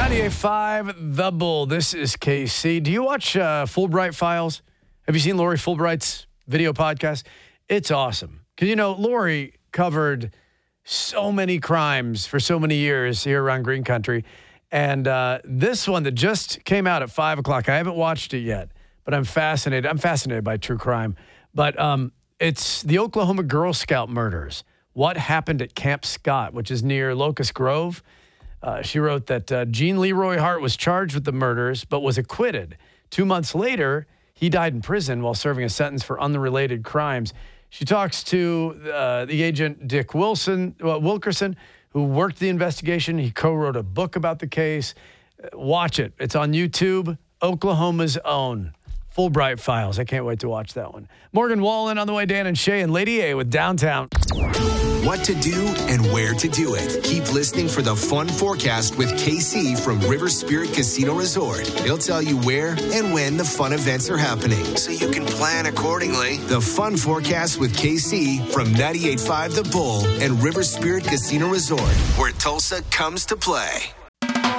98.5 The Bull. This is KC. Do you watch Fulbright Files? Have you seen Lori Fulbright's video podcast? It's awesome. Because, Lori covered so many crimes for so many years here around Green Country. And this one that just came out at 5 o'clock, I haven't watched it yet, but I'm fascinated. I'm fascinated by true crime. But it's the Oklahoma Girl Scout murders. What happened at Camp Scott, which is near Locust Grove. She wrote that Gene Leroy Hart was charged with the murders, but was acquitted. 2 months later, he died in prison while serving a sentence for unrelated crimes. She talks to the agent Dick Wilkerson, who worked the investigation. He co-wrote a book about the case. Watch it. It's on YouTube. Oklahoma's own Fulbright Files. I can't wait to watch that one. Morgan Wallen on the way, Dan and Shay and Lady A with Downtown. What to do and where to do it. Keep listening for the Fun Forecast with KC from River Spirit Casino Resort. He'll tell you where and when the fun events are happening, so you can plan accordingly. The Fun Forecast with KC from 98.5 The Bull and River Spirit Casino Resort, where Tulsa comes to play.